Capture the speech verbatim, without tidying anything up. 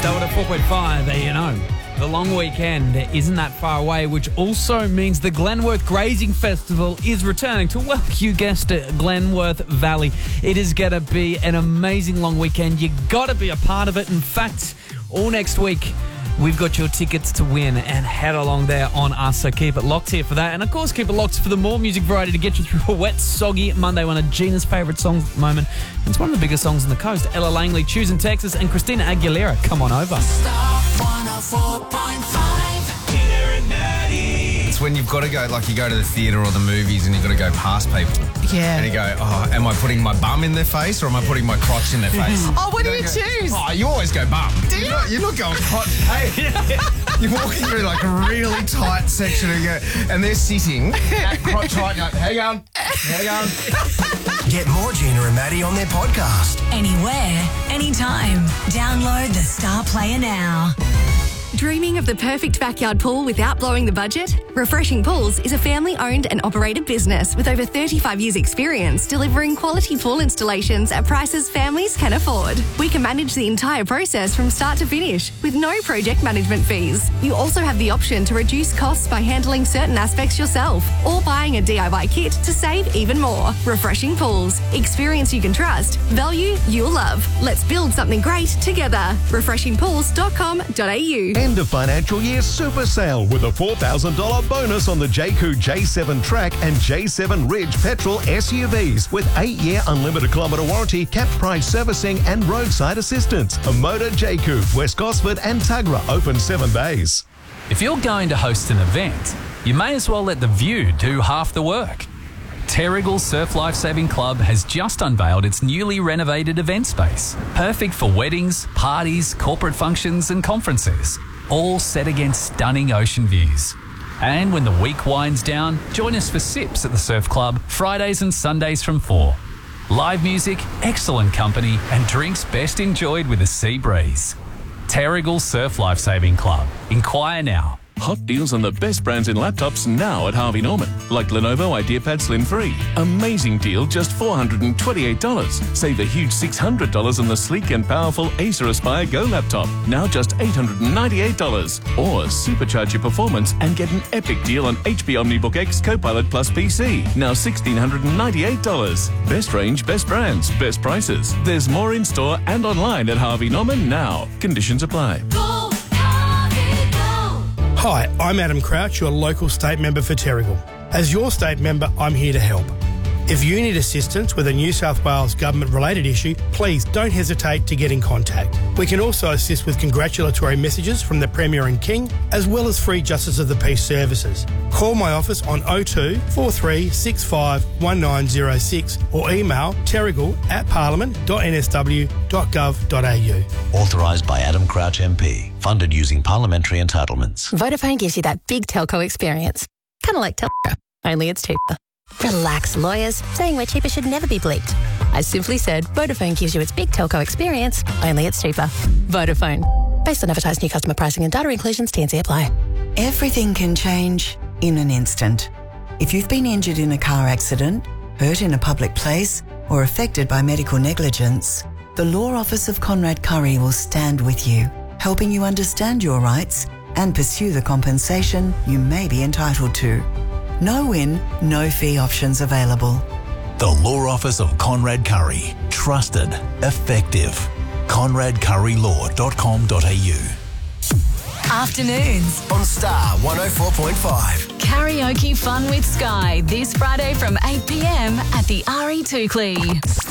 Starwood at four point five, you know. The long weekend isn't that far away, which also means the Glenworth Grazing Festival is returning to, well, you guessed it, Glenworth Valley. It is going to be an amazing long weekend. You got to be a part of it. In fact, all next week, we've got your tickets to win and head along there on us, so keep it locked here for that. And, of course, keep it locked for the more music variety to get you through a wet, soggy Monday, one of Gina's favourite songs at the moment. It's one of the biggest songs on the coast. Ella Langley, Choosing Texas, and Christina Aguilera, Come On Over. Star one oh four point five. Peter and Maddie. It's when you've got to go, like you go to the theatre or the movies and you've got to go past people. Yeah. And you go, oh, am I putting my bum in their face or am I putting my crotch in their face? Oh, what do You you don't go- choose? Oh, you always go bum. Do You're you? not, you're not going crotch. Hey, you're walking through like a really tight section and, you go, and they're sitting at crotch height. and you're like, Hang on, hang on. Get more Gina and Maddie on their podcast. Anywhere, anytime. Download the Star Player now. Dreaming of the perfect backyard pool without blowing the budget? Refreshing Pools is a family-owned and operated business with over thirty-five years' experience delivering quality pool installations at prices families can afford. We can manage the entire process from start to finish with no project management fees. You also have the option to reduce costs by handling certain aspects yourself or buying a D I Y kit to save even more. Refreshing Pools. Experience you can trust. Value you'll love. Let's build something great together. refreshing pools dot com dot a u. End of financial year super sale with a four thousand dollars bonus on the Jayco J seven Track and J seven Ridge petrol S U Vs with eight-year unlimited kilometre warranty, capped price servicing and roadside assistance. A Motor Jayco, West Gosford and Tugra open seven days. If you're going to host an event, you may as well let the view do half the work. Terrigal Surf Life Saving Club has just unveiled its newly renovated event space. Perfect for weddings, parties, corporate functions and conferences. All set against stunning ocean views. And when the week winds down, join us for sips at the Surf Club, Fridays and Sundays from four. Live music, excellent company and drinks best enjoyed with a sea breeze. Terrigal Surf Life Saving Club. Inquire now. Hot deals on the best brands in laptops now at Harvey Norman. Like Lenovo IdeaPad Slim three. Amazing deal, just four hundred twenty-eight dollars. Save a huge six hundred dollars on the sleek and powerful Acer Aspire Go laptop. Now just eight hundred ninety-eight dollars. Or supercharge your performance and get an epic deal on H P OmniBook X Copilot Plus P C. Now one thousand six hundred ninety-eight dollars. Best range, best brands, best prices. There's more in store and online at Harvey Norman now. Conditions apply. Go, Harvey, go. Hi, I'm Adam Crouch, your local state member for Terrigal. As your state member, I'm here to help. If you need assistance with a New South Wales government-related issue, please don't hesitate to get in contact. We can also assist with congratulatory messages from the Premier and King, as well as free Justice of the Peace services. Call my office on oh two, four three six five, one nine oh six or email terrigal at parliament dot n s w dot gov dot a u. Authorised by Adam Crouch M P. Funded using parliamentary entitlements. Vodafone gives you that big telco experience. Kind of like Telco, only it's cheaper. Relax, lawyers. Saying we're cheaper should never be bleeped. I simply said Vodafone gives you its big telco experience, only it's cheaper. Vodafone. Based on advertised new customer pricing and data inclusions, T and C apply. Everything can change in an instant. If you've been injured in a car accident, hurt in a public place, or affected by medical negligence, the Law Office of Conrad Curry will stand with you, helping you understand your rights and pursue the compensation you may be entitled to. No win, no fee options available. The Law Office of Conrad Curry. Trusted. Effective. conrad curry law dot com dot a u. Afternoons. On Star one oh four point five. Karaoke fun with Sky this Friday from eight p m at the R E two Clee.